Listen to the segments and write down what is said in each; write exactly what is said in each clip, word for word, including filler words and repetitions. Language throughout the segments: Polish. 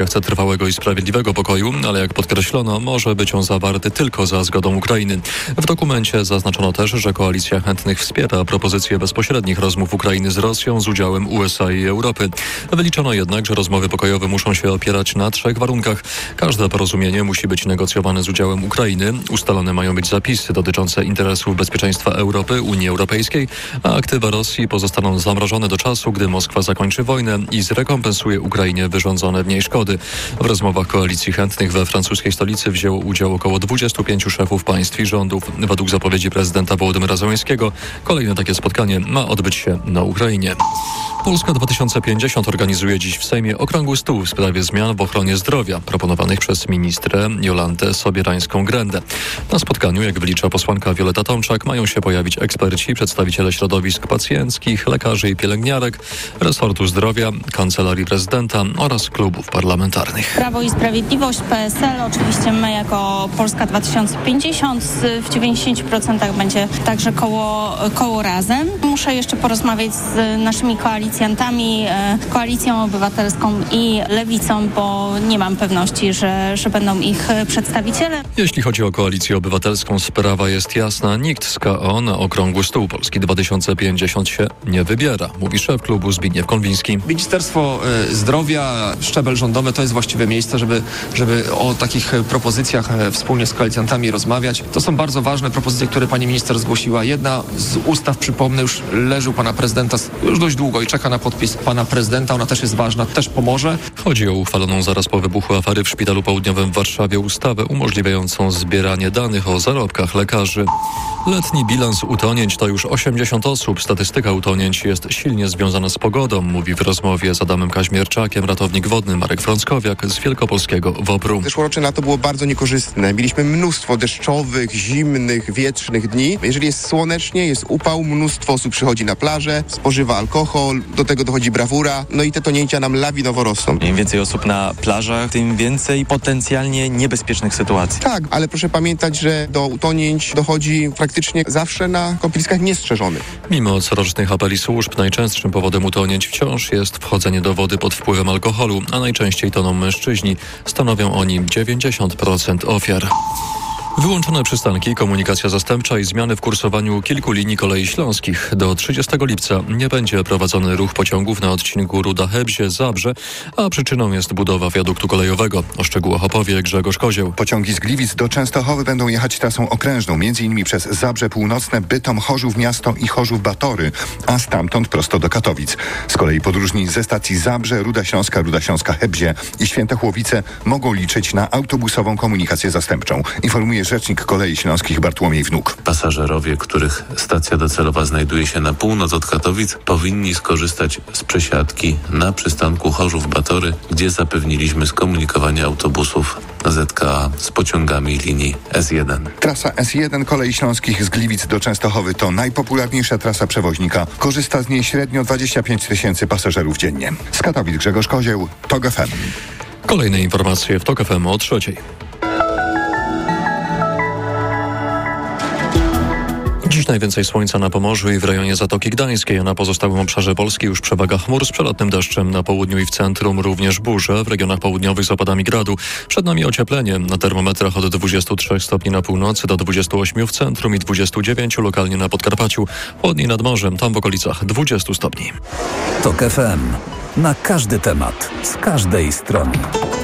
chce trwałego i sprawiedliwego pokoju, ale jak podkreślono, może być on zawarty tylko za zgodą Ukrainy. W dokumencie zaznaczono też, że koalicja chętnych wspiera propozycję bezpośrednich rozmów Ukrainy z Rosją z udziałem U S A i Europy. Wyliczono jednak, że rozmowy pokojowe muszą się opierać na trzech warunkach. Każde porozumienie musi być negocjowane z udziałem Ukrainy. Ustalone mają być zapisy dotyczące interesów bezpieczeństwa Europy, Unii Europejskiej, a aktywa Rosji pozostaną zamrożone do czasu, gdy Moskwa zakończy wojnę i zrekompensuje Ukrainie wyrządzone w niej szkody. W rozmowach koalicji chętnych we francuskiej stolicy wzięło udział około dwudziestu pięciu szefów państw i rządów. Według zapowiedzi prezydenta Wołodymyra Zełenskiego kolejne takie spotkanie ma odbyć się na Ukrainie. Polska dwa tysiące pięćdziesiąt organizuje dziś w Sejmie okrągły stół w sprawie zmian w ochronie zdrowia proponowanych przez ministrę Jolantę Sobierańską-Grendę. Na spotkaniu, jak wylicza posłanka Wioleta Tomczak, mają się pojawić eksperci, przedstawiciele środowisk pacjenckich, lekarzy i pielęgniarek, resortu zdrowia, kancelarii prezydenta oraz klubów parlamentarnych. Prawo i Sprawiedliwość, P S L, oczywiście my jako Polska dwa tysiące pięćdziesiąt w dziewięćdziesięciu procentach będzie także koło, koło Razem. Muszę jeszcze porozmawiać z naszymi koalicjantami, Koalicją Obywatelską i Lewicą, bo nie mam pewności, że, że będą ich przedstawiciele. Jeśli chodzi o Koalicję Obywatelską, sprawa jest jasna. Nikt z K O na okrągły stół Polski dwa tysiące pięćdziesiąt się nie wybiera, mówi szef klubu Zbigniew Konwiński. Ministerstwo Zdrowia, szczebel rządowy to jest właściwe miejsce, żeby, żeby o takich propozycjach wspólnie z koalicjantami rozmawiać. To są bardzo ważne propozycje, które pani minister zgłosiła. Jedna z ustaw, przypomnę, już leży u pana prezydenta już dość długo i czeka na podpis pana prezydenta. Ona też jest ważna, też pomoże. Chodzi o uchwaloną zaraz po wybuchu afery w Szpitalu Południowym w Warszawie ustawę umożliwiającą zbieranie danych o zarobkach lekarzy. Letni bilans utonięć to już osiemdziesiąt osób. Statystyka utonięć jest silnie związana z pogodą, mówi w rozmowie z Adamem Kaźmierczakiem ratownik wodny Marek Frąckowiak z wielkopolskiego WOPR-u. Zeszłoroczne lato było bardzo niekorzystne. Mieliśmy mnóstwo deszczowych, zimnych, wietrznych dni. Jeżeli jest słonecznie, jest upał, mnóstwo osób przychodzi na plażę, spożywa alkohol, do tego dochodzi brawura, no i te tonięcia nam lawinowo rosną. Im więcej osób na plażach, tym więcej potencjalnie niebezpiecznych sytuacji. Tak, ale proszę pamiętać, że do utonięć dochodzi praktycznie zawsze na kąpieliskach niestrzeżonych. Mimo corocznych apeli służb, najczęstszym powodem utonięć wciąż jest wchodzenie do wody pod wpływem alkoholu, a najczęściej toną mężczyźni. Stanowią oni dziewięćdziesiąt procent ofiar. Wyłączone przystanki, komunikacja zastępcza i zmiany w kursowaniu kilku linii kolei śląskich. Do trzydziestego lipca nie będzie prowadzony ruch pociągów na odcinku Ruda-Hebzie-Zabrze, a przyczyną jest budowa wiaduktu kolejowego. O szczegółach opowie Grzegorz Kozieł. Pociągi z Gliwic do Częstochowy będą jechać trasą okrężną, m.in. przez Zabrze Północne, Bytom, Chorzów Miasto i Chorzów Batory, a stamtąd prosto do Katowic. Z kolei podróżni ze stacji Zabrze, Ruda Śląska, Ruda Śląska-Hebzie i Świętochłowice mogą liczyć na autobusową komunikację zastępczą. Informuje rzecznik Kolei Śląskich Bartłomiej Wnuk. Pasażerowie, których stacja docelowa znajduje się na północ od Katowic, powinni skorzystać z przesiadki na przystanku Chorzów-Batory, gdzie zapewniliśmy skomunikowanie autobusów Z K A z pociągami linii S jeden. Trasa S jeden Kolei Śląskich z Gliwic do Częstochowy to najpopularniejsza trasa przewoźnika. Korzysta z niej średnio dwadzieścia pięć tysięcy pasażerów dziennie. Z Katowic Grzegorz Kozieł, TOG F M. Kolejne informacje w TOG F M o trzeciej. Dziś najwięcej słońca na Pomorzu i w rejonie Zatoki Gdańskiej, a na pozostałym obszarze Polski już przewaga chmur z przelotnym deszczem. Na południu i w centrum również burze, w regionach południowych z opadami gradu. Przed nami ocieplenie. Na termometrach od dwudziestu trzech stopni na północy do dwudziestu ośmiu w centrum i dwudziestu dziewięciu lokalnie na Podkarpaciu. Chłodniej nad morzem, tam w okolicach dwudziestu stopni. TOG F M. Na każdy temat, z każdej strony.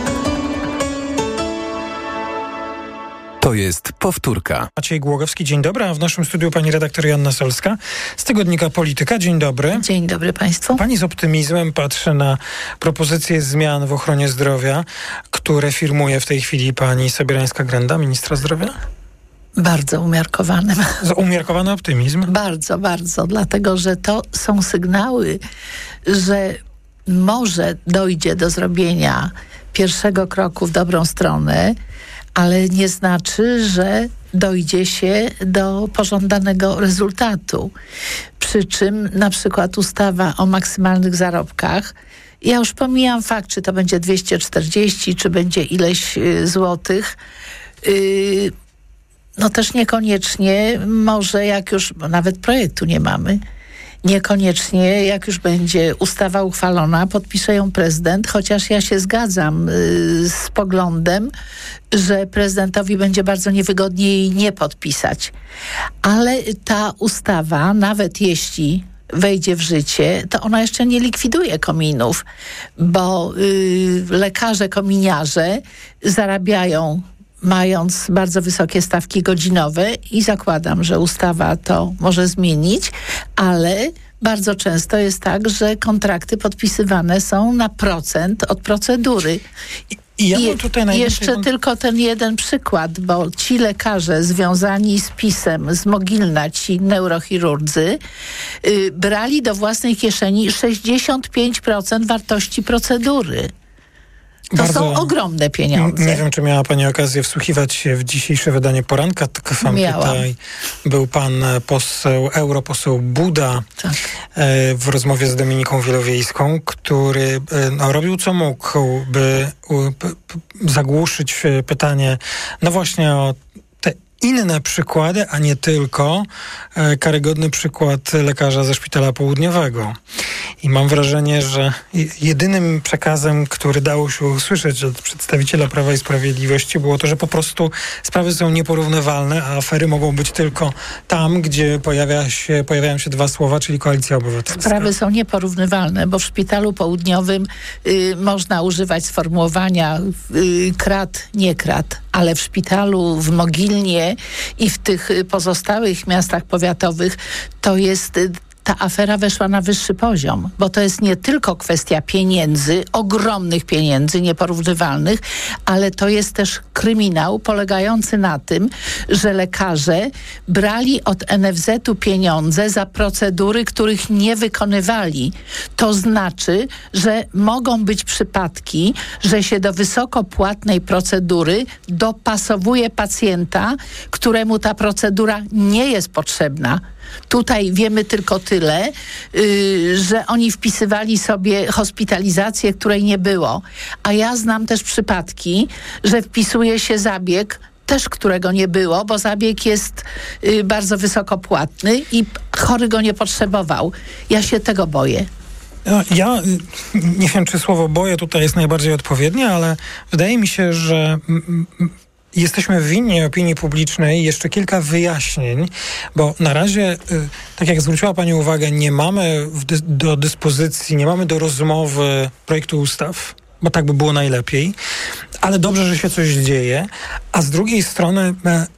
To jest powtórka. Maciej Głogowski, dzień dobry, a w naszym studiu pani redaktor Joanna Solska z tygodnika Polityka. Dzień dobry. Dzień dobry państwu. Pani z optymizmem patrzy na propozycje zmian w ochronie zdrowia, które firmuje w tej chwili pani Sobierańska-Grenda, ministra zdrowia? Bardzo umiarkowanym. Umiarkowany optymizm? Bardzo, bardzo, dlatego że to są sygnały, że może dojdzie do zrobienia pierwszego kroku w dobrą stronę, ale nie znaczy, że dojdzie się do pożądanego rezultatu. Przy czym na przykład ustawa o maksymalnych zarobkach, ja już pomijam fakt, czy to będzie dwieście czterdzieści, czy będzie ileś y, złotych, y, no też niekoniecznie może, jak już, bo nawet projektu nie mamy, Niekoniecznie, jak już będzie ustawa uchwalona, podpisze ją prezydent, chociaż ja się zgadzam y, z poglądem, że prezydentowi będzie bardzo niewygodnie jej nie podpisać. Ale ta ustawa, nawet jeśli wejdzie w życie, to ona jeszcze nie likwiduje kominów, bo y, lekarze kominiarze zarabiają mając bardzo wysokie stawki godzinowe i zakładam, że ustawa to może zmienić, ale bardzo często jest tak, że kontrakty podpisywane są na procent od procedury. I ja I tutaj najwięcej... jeszcze tylko ten jeden przykład, bo ci lekarze związani z PiS-em, z Mogilna, ci neurochirurdzy, yy, brali do własnej kieszeni sześćdziesiąt pięć procent wartości procedury. To Bardzo, są ogromne pieniądze. Nie wiem, czy miała pani okazję wsłuchiwać się w dzisiejsze wydanie poranka T K F M. Miałam. Tutaj był pan poseł, europoseł Buda tak. w rozmowie z Dominiką Wielowiejską, który no, robił co mógł, by p, p, zagłuszyć pytanie no właśnie o te inne przykłady, a nie tylko e, karygodny przykład lekarza ze Szpitala Południowego. I mam wrażenie, że jedynym przekazem, który dało się usłyszeć od przedstawiciela Prawa i Sprawiedliwości, było to, że po prostu sprawy są nieporównywalne, a afery mogą być tylko tam, gdzie pojawia się, pojawiają się dwa słowa, czyli Koalicja Obywatelska. Sprawy są nieporównywalne, bo w Szpitalu Południowym y, można używać sformułowania y, krat, nie krat, ale w szpitalu w Mogilnie i w tych pozostałych miastach powiatowych to jest... Y, ta afera weszła na wyższy poziom, bo to jest nie tylko kwestia pieniędzy, ogromnych pieniędzy, nieporównywalnych, ale to jest też kryminał polegający na tym, że lekarze brali od N F Z-u pieniądze za procedury, których nie wykonywali. To znaczy, że mogą być przypadki, że się do wysoko płatnej procedury dopasowuje pacjenta, któremu ta procedura nie jest potrzebna. Tutaj wiemy tylko tyle, yy, że oni wpisywali sobie hospitalizację, której nie było. A ja znam też przypadki, że wpisuje się zabieg, też którego nie było, bo zabieg jest yy, bardzo wysoko płatny i chory go nie potrzebował. Ja się tego boję. Ja nie wiem, czy słowo boję tutaj jest najbardziej odpowiednie, ale wydaje mi się, że jesteśmy winni opinii publicznej jeszcze kilka wyjaśnień, bo na razie, tak jak zwróciła pani uwagę, nie mamy dy- do dyspozycji, nie mamy do rozmowy projektu ustaw, bo tak by było najlepiej, ale dobrze, że się coś dzieje, a z drugiej strony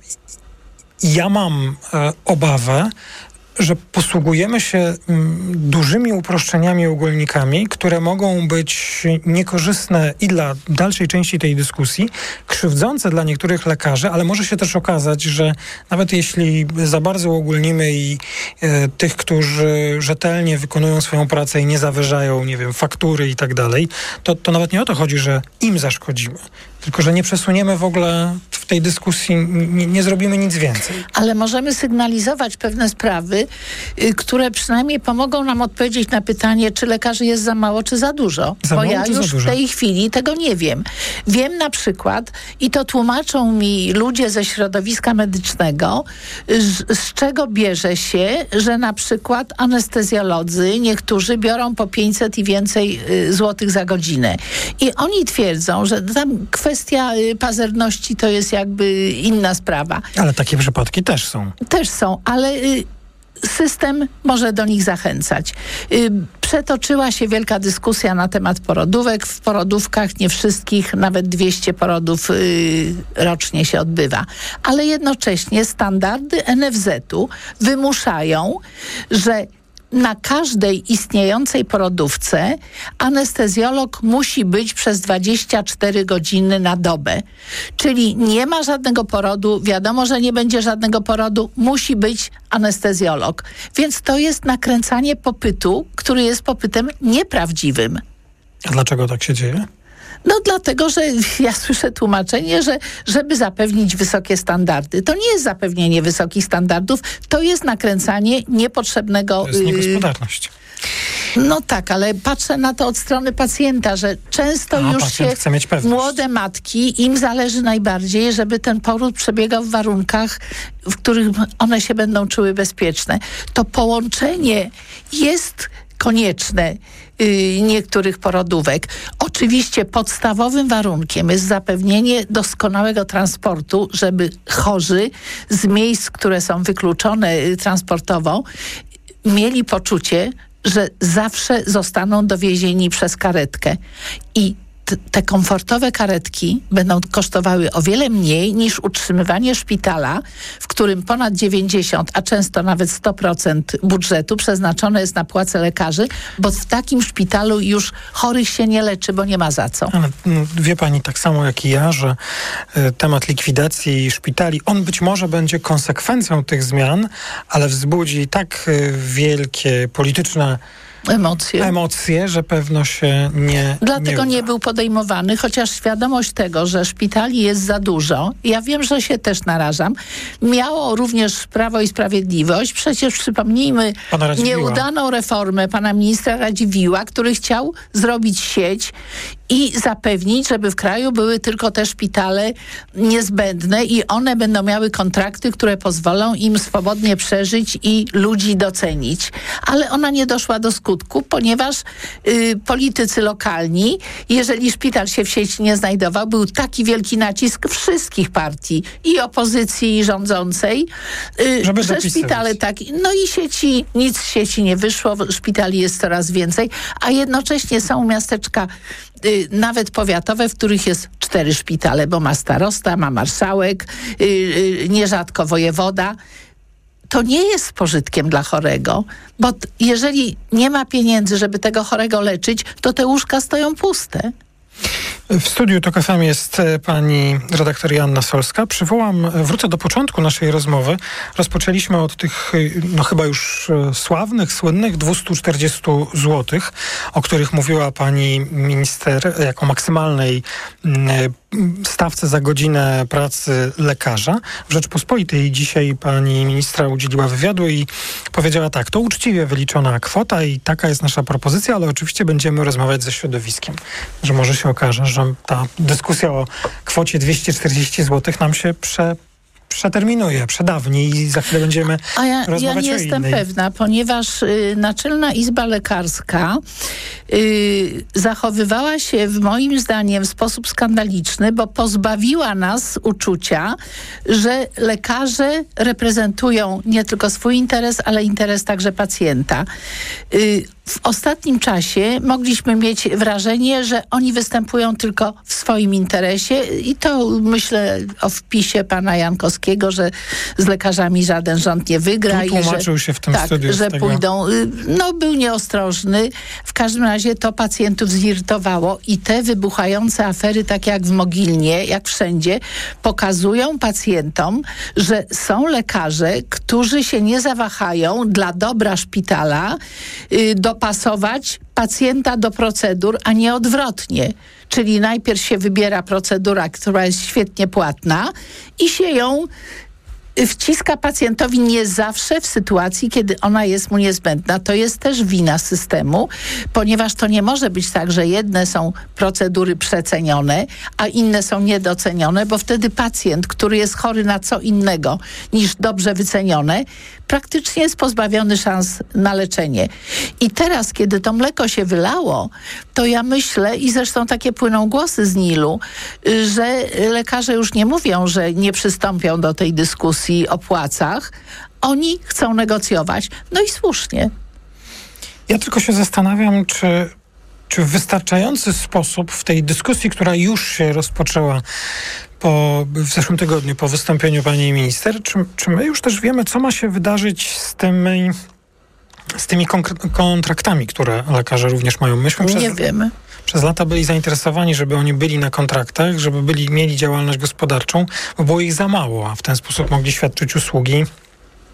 ja mam obawę, że posługujemy się mm, dużymi uproszczeniami, ogólnikami, które mogą być niekorzystne i dla dalszej części tej dyskusji, krzywdzące dla niektórych lekarzy, ale może się też okazać, że nawet jeśli za bardzo uogólnimy i e, tych, którzy rzetelnie wykonują swoją pracę i nie zawyżają, nie wiem, faktury i tak dalej, to, to nawet nie o to chodzi, że im zaszkodzimy, tylko że nie przesuniemy w ogóle w tej dyskusji, nie, nie zrobimy nic więcej. Ale możemy sygnalizować pewne sprawy, y, które przynajmniej pomogą nam odpowiedzieć na pytanie, czy lekarzy jest za mało, czy za dużo. Za Bo mało, ja czy już za dużo? w tej chwili tego nie wiem. Wiem na przykład, i to tłumaczą mi ludzie ze środowiska medycznego, z, z czego bierze się, że na przykład anestezjolodzy niektórzy biorą po pięćset i więcej y, złotych za godzinę. I oni twierdzą, że tam kwestia y, pazerności to jest jakby inna sprawa. Ale takie przypadki też są. Też są, ale y, system może do nich zachęcać. Y, przetoczyła się wielka dyskusja na temat porodówek. W porodówkach nie wszystkich, nawet dwieście porodów y, rocznie się odbywa. Ale jednocześnie standardy N F Z-u wymuszają, że na każdej istniejącej porodówce anestezjolog musi być przez dwadzieścia cztery godziny na dobę. Czyli nie ma żadnego porodu, wiadomo, że nie będzie żadnego porodu, musi być anestezjolog. Więc to jest nakręcanie popytu, który jest popytem nieprawdziwym. A dlaczego tak się dzieje? No dlatego, że ja słyszę tłumaczenie, że żeby zapewnić wysokie standardy. To nie jest zapewnienie wysokich standardów, to jest nakręcanie niepotrzebnego... To jest niegospodarność. No tak, ale patrzę na to od strony pacjenta, że często A, już pacjent się chce mieć pewność. młode matki, im zależy najbardziej, żeby ten poród przebiegał w warunkach, w których one się będą czuły bezpieczne. To połączenie jest konieczne yy, niektórych porodówek. Oczywiście podstawowym warunkiem jest zapewnienie doskonałego transportu, żeby chorzy z miejsc, które są wykluczone yy, transportowo, mieli poczucie, że zawsze zostaną dowiezieni przez karetkę. I t- te komfortowe karetki będą kosztowały o wiele mniej niż utrzymywanie szpitala, w którym ponad dziewięćdziesiąt, a często nawet sto procent budżetu przeznaczone jest na płace lekarzy, bo w takim szpitalu już chorych się nie leczy, bo nie ma za co. Ale no, wie pani tak samo jak i ja, że y, temat likwidacji szpitali, on być może będzie konsekwencją tych zmian, ale wzbudzi tak y, wielkie polityczne Emocje. emocje, że pewno się nie Dlatego nie, nie był podejmowany, chociaż świadomość tego, że szpitali jest za dużo, ja wiem, że się też narażam, miało również Prawo i Sprawiedliwość. Przecież przypomnijmy nieudaną reformę pana ministra Radziwiłła, który chciał zrobić sieć i zapewnić, żeby w kraju były tylko te szpitale niezbędne i one będą miały kontrakty, które pozwolą im swobodnie przeżyć i ludzi docenić. Ale ona nie doszła do skutku, ponieważ y, politycy lokalni, jeżeli szpital się w sieci nie znajdował, był taki wielki nacisk wszystkich partii, i opozycji, i rządzącej, y, Żeby że dopisywać. szpitale tak, no i sieci, nic z sieci nie wyszło, szpitali jest coraz więcej, a jednocześnie są miasteczka y, nawet powiatowe, w których jest cztery szpitale, bo ma starosta, ma marszałek, y, y, nierzadko wojewoda. To nie jest z pożytkiem dla chorego, bo t- jeżeli nie ma pieniędzy, żeby tego chorego leczyć, to te łóżka stoją puste. W studiu Tok F M jest e, pani redaktor Joanna Solska. Przywołam, e, wrócę do początku naszej rozmowy. Rozpoczęliśmy od tych, e, no chyba już e, sławnych, słynnych dwieście czterdzieści złotych, o których mówiła pani minister jako maksymalnej m, stawce za godzinę pracy lekarza. W Rzeczpospolitej dzisiaj pani ministra udzieliła wywiadu i powiedziała tak: to uczciwie wyliczona kwota i taka jest nasza propozycja, ale oczywiście będziemy rozmawiać ze środowiskiem. Że może się okaże, że ta dyskusja o kwocie dwieście czterdzieści złotych nam się prze, przeterminuje, przedawni i za chwilę będziemy A ja, rozmawiać ja nie o jestem innej. pewna, ponieważ y, Naczelna Izba Lekarska y, zachowywała się w moim zdaniem w sposób skandaliczny, bo pozbawiła nas uczucia, że lekarze reprezentują nie tylko swój interes, ale interes także pacjenta. Y, W ostatnim czasie mogliśmy mieć wrażenie, że oni występują tylko w swoim interesie i to myślę o wpisie pana Jankowskiego, że z lekarzami żaden rząd nie wygra. Tu i że, tłumaczył się w tym tak, studiu z że tego. pójdą. No był nieostrożny. W każdym razie to pacjentów zirytowało i te wybuchające afery, tak jak w Mogilnie, jak wszędzie, pokazują pacjentom, że są lekarze, którzy się nie zawahają dla dobra szpitala y, dopasować pacjenta do procedur, a nie odwrotnie. Czyli najpierw się wybiera procedura, która jest świetnie płatna i się ją wciska pacjentowi nie zawsze w sytuacji, kiedy ona jest mu niezbędna. To jest też wina systemu, ponieważ to nie może być tak, że jedne są procedury przecenione, a inne są niedocenione, bo wtedy pacjent, który jest chory na co innego niż dobrze wycenione, praktycznie jest pozbawiony szans na leczenie. I teraz, kiedy to mleko się wylało, to ja myślę, i zresztą takie płyną głosy z Nilu, że lekarze już nie mówią, że nie przystąpią do tej dyskusji o płacach. Oni chcą negocjować. No i słusznie. Ja tylko się zastanawiam, czy, czy w wystarczający sposób w tej dyskusji, która już się rozpoczęła po, w zeszłym tygodniu po wystąpieniu pani minister, czy, czy my już też wiemy, co ma się wydarzyć z tymi, z tymi konkre- kontraktami, które lekarze również mają? Myśmy Nie przez, wiemy. przez lata byli zainteresowani, żeby oni byli na kontraktach, żeby byli, mieli działalność gospodarczą, bo było ich za mało, a w ten sposób mogli świadczyć usługi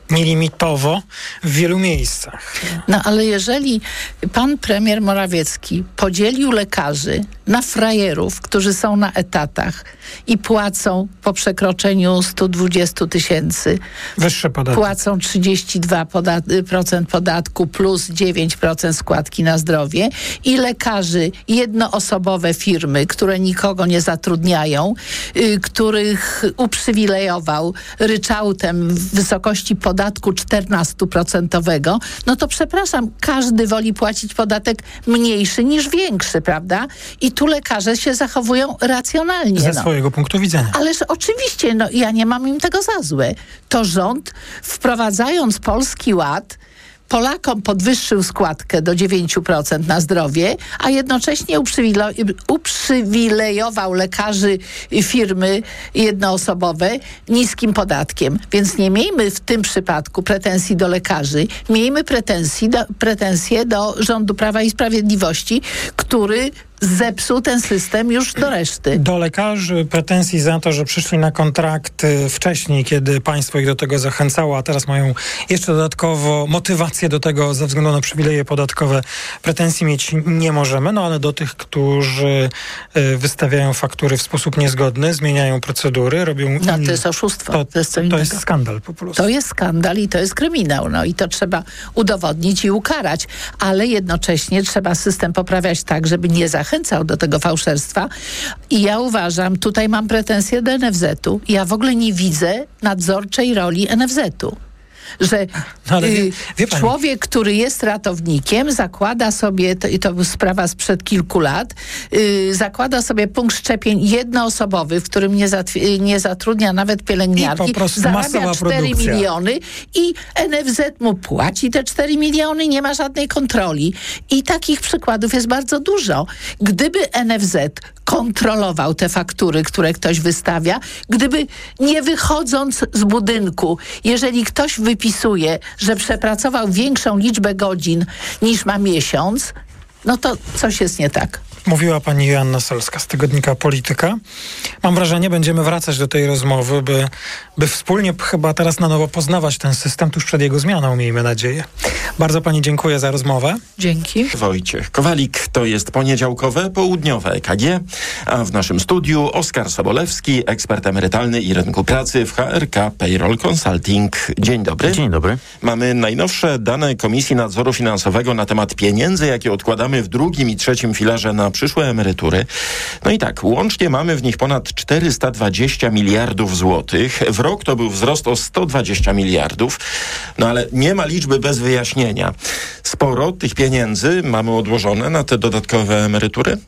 nielimitowo w wielu miejscach. No ale jeżeli pan premier Morawiecki podzielił lekarzy na frajerów, którzy są na etatach i płacą po przekroczeniu stu dwudziestu tysięcy, wyższe podatki, płacą trzydzieści dwa procent podatku plus dziewięć procent składki na zdrowie, i lekarzy, jednoosobowe firmy, które nikogo nie zatrudniają, y, których uprzywilejował ryczałtem w wysokości podatku czternastu procentowego, no to przepraszam, każdy woli płacić podatek mniejszy niż większy, prawda? I tu lekarze się zachowują racjonalnie. Ze no. swojego punktu widzenia. Ależ oczywiście, no ja nie mam im tego za złe. To rząd, wprowadzając Polski Ład, Polakom podwyższył składkę do dziewięć procent na zdrowie, a jednocześnie uprzywile- uprzywilejował lekarzy firmy jednoosobowe niskim podatkiem. Więc nie miejmy w tym przypadku pretensji do lekarzy, miejmy pretensji do, pretensje do rządu Prawa i Sprawiedliwości, który zepsuł ten system już do reszty. Do lekarzy pretensji za to, że przyszli na kontrakty wcześniej, kiedy państwo ich do tego zachęcało, a teraz mają jeszcze dodatkowo motywację do tego ze względu na przywileje podatkowe, pretensji mieć nie możemy, no ale do tych, którzy y, wystawiają faktury w sposób niezgodny, zmieniają procedury, robią... No in... to jest oszustwo. To, to, jest, co to jest skandal po prostu. To jest skandal i to jest kryminał. No i to trzeba udowodnić i ukarać. Ale jednocześnie trzeba system poprawiać tak, żeby nie zachęcać do tego fałszerstwa. I ja uważam, tutaj mam pretensje do en ef zetu. Ja w ogóle nie widzę nadzorczej roli en ef zetu. Że no, ale wie, wie człowiek, który jest ratownikiem, zakłada sobie, to, i to była sprawa sprzed kilku lat, yy, zakłada sobie punkt szczepień jednoosobowy, w którym nie, zatw- nie zatrudnia nawet pielęgniarki, zarabia cztery miliony i en ef zet mu płaci te cztery miliony, nie ma żadnej kontroli. I takich przykładów jest bardzo dużo. Gdyby en ef zet kontrolował te faktury, które ktoś wystawia, gdyby nie wychodząc z budynku, jeżeli ktoś wypisuje, że przepracował większą liczbę godzin niż ma miesiąc, no to coś jest nie tak. Mówiła pani Joanna Solska z tygodnika Polityka. Mam wrażenie, będziemy wracać do tej rozmowy, by, by wspólnie chyba teraz na nowo poznawać ten system tuż przed jego zmianą, miejmy nadzieję. Bardzo pani dziękuję za rozmowę. Dzięki. Wojciech Kowalik, to jest poniedziałkowe, południowe E K G, a w naszym studiu Oskar Sobolewski, ekspert emerytalny i rynku pracy w H R K Payroll Consulting. Dzień dobry. Dzień dobry. Mamy najnowsze dane Komisji Nadzoru Finansowego na temat pieniędzy, jakie odkładamy w drugim i trzecim filarze na przyszłe emerytury. No i tak, łącznie mamy w nich ponad czterysta dwadzieścia miliardów złotych. W rok to był wzrost o sto dwadzieścia miliardów. No ale nie ma liczby bez wyjaśnienia. Sporo tych pieniędzy mamy odłożone na te dodatkowe emerytury?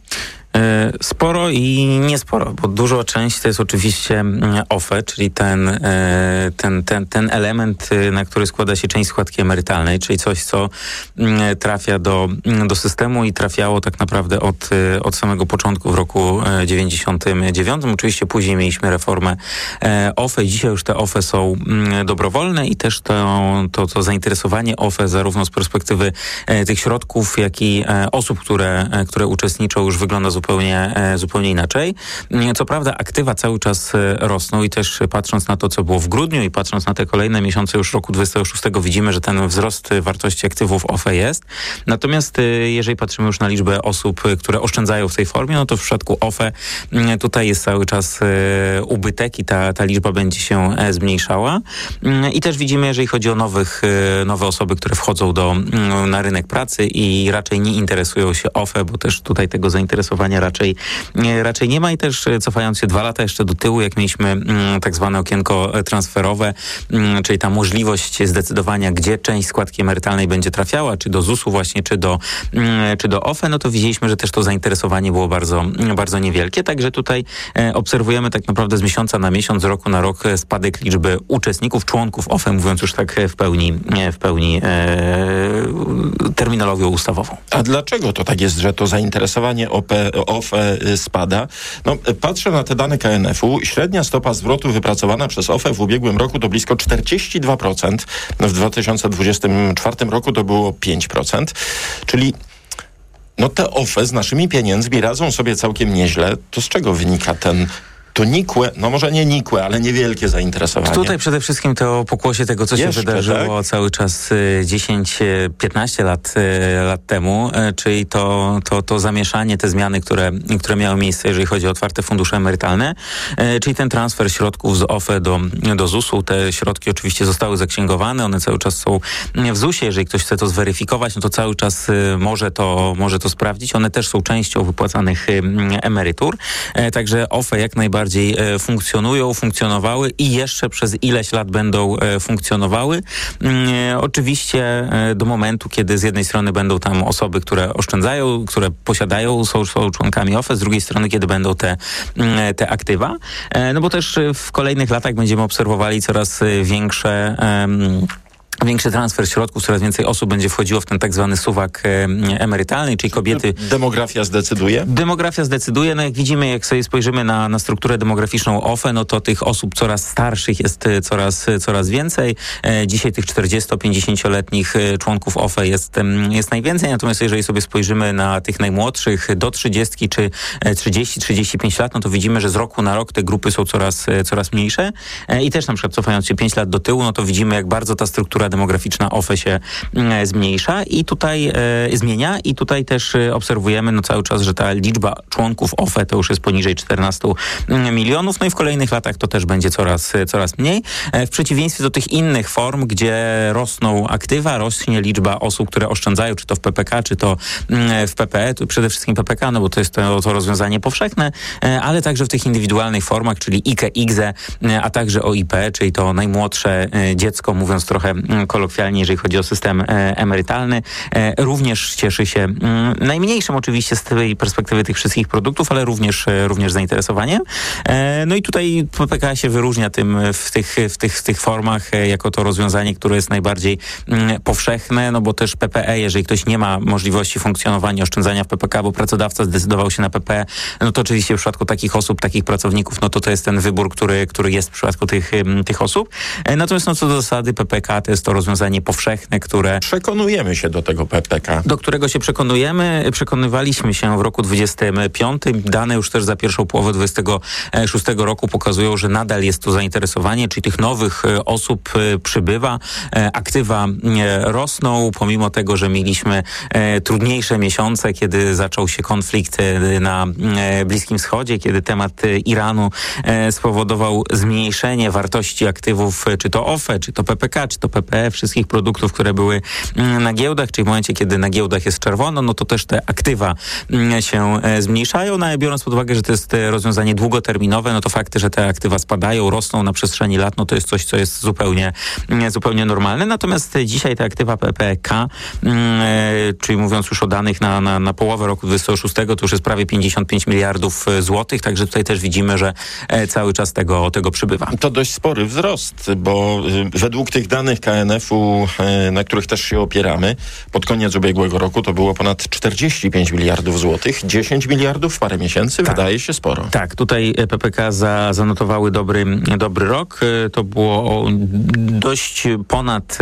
Sporo i niesporo, bo duża część to jest oczywiście O F E, czyli ten, ten, ten, ten element, na który składa się część składki emerytalnej, czyli coś, co trafia do, do systemu i trafiało tak naprawdę od, od samego początku w roku dziewięćdziesiątym dziewiątym. Oczywiście później mieliśmy reformę O F E i dzisiaj już te O F E są dobrowolne i też to, to, to zainteresowanie O F E zarówno z perspektywy tych środków, jak i osób, które, które uczestniczą, już wygląda zupełnie Zupełnie, zupełnie inaczej. Co prawda aktywa cały czas rosną i też patrząc na to, co było w grudniu i patrząc na te kolejne miesiące już roku dwudziestego szóstego widzimy, że ten wzrost wartości aktywów O F E jest. Natomiast jeżeli patrzymy już na liczbę osób, które oszczędzają w tej formie, no to w przypadku O F E tutaj jest cały czas ubytek i ta, ta liczba będzie się zmniejszała. I też widzimy, jeżeli chodzi o nowych, nowe osoby, które wchodzą do, na rynek pracy i raczej nie interesują się O F E, bo też tutaj tego zainteresowania raczej, raczej nie ma i też cofając się dwa lata jeszcze do tyłu, jak mieliśmy mm, tak zwane okienko transferowe, mm, czyli ta możliwość zdecydowania, gdzie część składki emerytalnej będzie trafiała, czy do zusu właśnie, czy do, mm, czy do O F E, no to widzieliśmy, że też to zainteresowanie było bardzo, bardzo niewielkie, także tutaj e, obserwujemy tak naprawdę z miesiąca na miesiąc, z roku na rok spadek liczby uczestników, członków O F E, mówiąc już tak w pełni, w pełni e, terminologią ustawową. A dlaczego to tak jest, że to zainteresowanie O P O F E spada? No, patrzę na te dane K N F u. Średnia stopa zwrotu wypracowana przez O F E w ubiegłym roku to blisko czterdzieści dwa procent. W dwa tysiące dwudziestym czwartym roku to było pięć procent. Czyli no te O F E z naszymi pieniędzmi radzą sobie całkiem nieźle. To z czego wynika ten to nikłe, no może nie nikłe, ale niewielkie zainteresowanie. Tutaj przede wszystkim to pokłosie tego, co Jeszcze, się wydarzyło tak? cały czas dziesięć piętnaście lat, lat temu, czyli to, to, to zamieszanie, te zmiany, które, które miały miejsce, jeżeli chodzi o otwarte fundusze emerytalne, czyli ten transfer środków z O F E do, do zusu. Te środki oczywiście zostały zaksięgowane, one cały czas są w zusie. Jeżeli ktoś chce to zweryfikować, no to cały czas może to, może to sprawdzić. One też są częścią wypłacanych emerytur. Także O F E jak najbardziej funkcjonują, funkcjonowały i jeszcze przez ileś lat będą funkcjonowały. Oczywiście do momentu, kiedy z jednej strony będą tam osoby, które oszczędzają, które posiadają, są, są członkami O F E, z drugiej strony, kiedy będą te, te aktywa. No bo też w kolejnych latach będziemy obserwowali coraz większe um, Większy transfer środków, coraz więcej osób będzie wchodziło w ten tak zwany suwak e, emerytalny, czyli kobiety... Demografia zdecyduje? Demografia zdecyduje. No jak widzimy, jak sobie spojrzymy na, na strukturę demograficzną O F E, no to tych osób coraz starszych jest e, coraz, coraz więcej. E, dzisiaj tych czterdziesto-pięćdziesięcioletnich e, członków O F E jest, e, jest najwięcej, natomiast jeżeli sobie spojrzymy na tych najmłodszych do trzydziestki czy trzydzieści trzydzieści pięć lat, no to widzimy, że z roku na rok te grupy są coraz, e, coraz mniejsze. E, I też na przykład cofając się pięć lat do tyłu, no to widzimy, jak bardzo ta struktura demograficzna O F E się e, zmniejsza i tutaj e, zmienia i tutaj też e, obserwujemy no cały czas, że ta liczba członków O F E to już jest poniżej czternastu milionów, no i w kolejnych latach to też będzie coraz, coraz mniej. E, w przeciwieństwie do tych innych form, gdzie rosną aktywa, rośnie liczba osób, które oszczędzają, czy to w P P K, czy to e, w P P E, to przede wszystkim P P K, no bo to jest to, to rozwiązanie powszechne, e, ale także w tych indywidualnych formach, czyli I K E, I G Z E, e, a także O I P, czyli to najmłodsze e, dziecko, mówiąc trochę kolokwialnie, jeżeli chodzi o system e, emerytalny, e, również cieszy się m, najmniejszym oczywiście z tej perspektywy tych wszystkich produktów, ale również, e, również zainteresowaniem. E, no i tutaj P P K się wyróżnia tym w tych, w tych, w tych formach e, jako to rozwiązanie, które jest najbardziej m, powszechne, no bo też P P E, jeżeli ktoś nie ma możliwości funkcjonowania, oszczędzania w P P K, bo pracodawca zdecydował się na P P E, no to oczywiście w przypadku takich osób, takich pracowników, no to to jest ten wybór, który, który jest w przypadku tych, m, tych osób. E, natomiast no co do zasady P P K to jest to rozwiązanie powszechne, które... Przekonujemy się do tego P P K. Do którego się przekonujemy. Przekonywaliśmy się w roku dwudziestym piątym. Dane już też za pierwszą połowę dwudziestego szóstego roku pokazują, że nadal jest tu zainteresowanie, czyli tych nowych osób przybywa. Aktywa rosną, pomimo tego, że mieliśmy trudniejsze miesiące, kiedy zaczął się konflikt na Bliskim Wschodzie, kiedy temat Iranu spowodował zmniejszenie wartości aktywów, czy to O F E, czy to P P K, czy to P P E, wszystkich produktów, które były na giełdach, czyli w momencie, kiedy na giełdach jest czerwono, no to też te aktywa się zmniejszają, no ale biorąc pod uwagę, że to jest rozwiązanie długoterminowe, no to fakty, że te aktywa spadają, rosną na przestrzeni lat, no to jest coś, co jest zupełnie, zupełnie normalne. Natomiast dzisiaj te aktywa P P K, czyli mówiąc już o danych na, na, na połowę roku dwudziestego szóstego, to już jest prawie pięćdziesiąt pięć miliardów złotych, także tutaj też widzimy, że cały czas tego, tego przybywa. To dość spory wzrost, bo według tych danych K N F u, na których też się opieramy, pod koniec ubiegłego roku to było ponad czterdzieści pięć miliardów złotych, dziesięć miliardów w parę miesięcy, tak. Wydaje się sporo. Tak, tutaj P P K za, zanotowały dobry, dobry rok. To było dość ponad,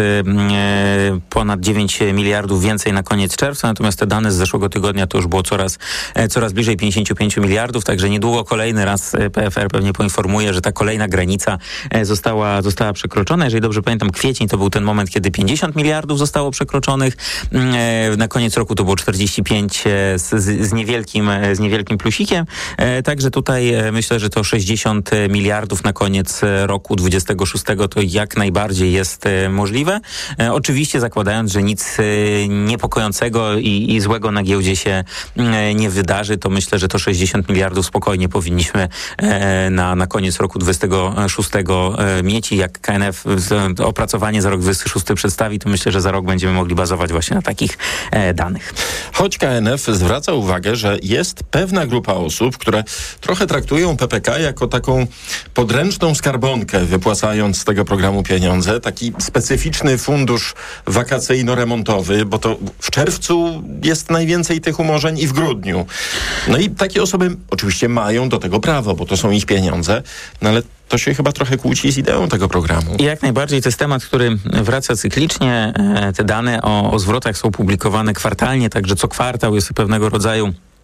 ponad dziewięć miliardów więcej na koniec czerwca, natomiast te dane z zeszłego tygodnia to już było coraz, coraz bliżej pięćdziesiąt pięć miliardów, także niedługo kolejny raz P F R pewnie poinformuje, że ta kolejna granica została, została przekroczona. Jeżeli dobrze pamiętam, kwiecień to był ten moment, kiedy pięćdziesiąt miliardów zostało przekroczonych. Na koniec roku to było czterdzieści pięć z, z, niewielkim, z niewielkim plusikiem. Także tutaj myślę, że to sześćdziesiąt miliardów na koniec roku dwudziestego szóstego to jak najbardziej jest możliwe. Oczywiście zakładając, że nic niepokojącego i, i złego na giełdzie się nie wydarzy, to myślę, że to sześćdziesiąt miliardów spokojnie powinniśmy na, na koniec roku dwudziestego szóstego mieć i jak K N F opracowanie za rok dwudziesty szósty przedstawi, to myślę, że za rok będziemy mogli bazować właśnie na takich e, danych. Choć K N F zwraca uwagę, że jest pewna grupa osób, które trochę traktują P P K jako taką podręczną skarbonkę, wypłacając z tego programu pieniądze, taki specyficzny fundusz wakacyjno-remontowy, bo to w czerwcu jest najwięcej tych umorzeń i w grudniu. No i takie osoby oczywiście mają do tego prawo, bo to są ich pieniądze, no ale to się chyba trochę kłóci z ideą tego programu. I jak najbardziej to jest temat, który wraca cyklicznie. Te dane o, o zwrotach są publikowane kwartalnie, także co kwartał jest pewnego rodzaju